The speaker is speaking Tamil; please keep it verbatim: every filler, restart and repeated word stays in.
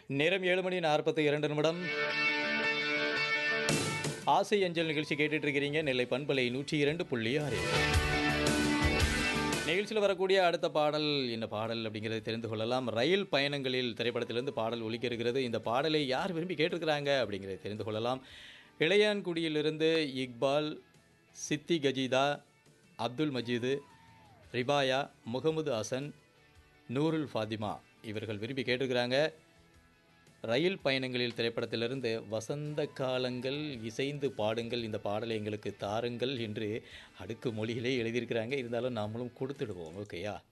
நேரம் ஏழு மணி நாற்பத்தி இரண்டு நிமிடம். ஆசை அஞ்சல் நிகழ்ச்சி கேட்டுட்டு இருக்கிறீங்க. நெல்லை பண்பலை நூற்றி இரண்டு புள்ளி ஆறு. நிகழ்ச்சியில் வரக்கூடிய அடுத்த பாடல் என்ன பாடல் அப்படிங்கிறத தெரிந்து கொள்ளலாம். ரயில் பயணங்களில் திரைப்படத்திலிருந்து பாடல் ஒலிக்க இருக்கிறது. இந்த பாடலை யார் விரும்பி கேட்டிருக்கிறாங்க அப்படிங்கிறத தெரிந்து கொள்ளலாம். இளையான்குடியிலிருந்து இக்பால், சித்தி கஜீதா, அப்துல் மஜீது, ரிபாயா, முகமது ஹசன், நூருல் ஃபாத்திமா இவர்கள் விரும்பி கேட்டிருக்கிறாங்க. ரயில் பயணங்களில் திரைப்படத்திலிருந்து வசந்த காலங்கள் இசைந்து பாடுங்கள், இந்த பாடலை எங்களுக்கு தாருங்கள் என்று அடுக்கு மொழியிலே எழுதியிருக்கிறாங்க. இருந்தாலும் நாமளும் கொடுத்துடுவோம். ஓகேயா?